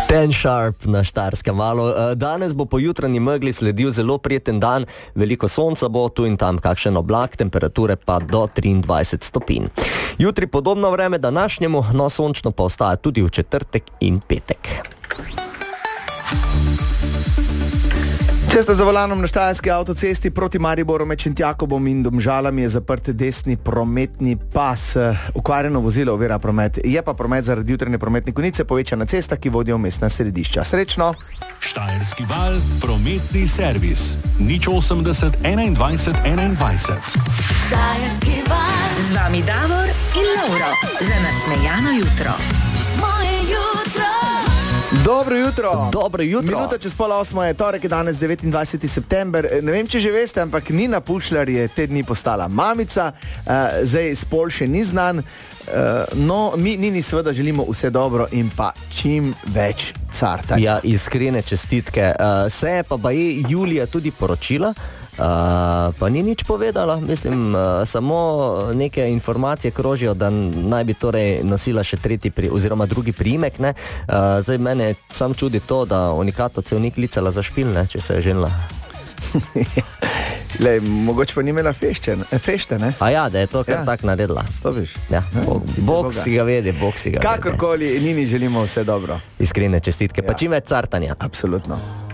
Ten Sharp na Štajerskem valu. Danes bo po jutranji megli sledil zelo prijeten dan, veliko sonca bo, tu in tam kakšen oblak, temperature pa do 23 stopinj. Jutri podobno vreme današnjemu, no sončno pa ostaja tudi v četrtek in petek. Če ste za volanom na Štajerski avtocesti proti Mariboru med Šentjakobom in Domžalami, je zaprt desni prometni pas. Okvarjeno vozilo ovira promet. Je pa promet zaradi jutranje prometne konice povečana cesta, ki vodijo v mestna središča. Srečno! Štajerski val, prometni servis. 080 21 21. Štajerski val. Z vami Davor in Lauro. Za nasmejano jutro. Moje jutro. Dobro jutro. Dobro jutro. Minuta čez 7:30 je torek, je danes 29. september. Ne vem, če že veste, ampak Nina Pušlar je te dni postala mamica. Zdaj spol še ni znan. No, mi Nini seveda želimo vse dobro in pa čim več carta. Ja, iskrene čestitke. Se je pa baje Julija tudi poročila, pa ni nič povedala. Mislim, samo neke informacije krožijo, da naj bi torej nosila še oziroma drugi priimek, ne. Zdaj mene sam čudi to, da Unikato cel ni klicala za špil, ne, če se je ženila. Lej, mogoče pa ni imela fešte, ne? A ja, da je to kar tak naredila. Stopiš? Ja, Bog si ga vedi, Bog si ga vedi. Kakorkoli, Nini želimo vse dobro. Iskrene čestitke, pa čim več cartanja. Absolutno.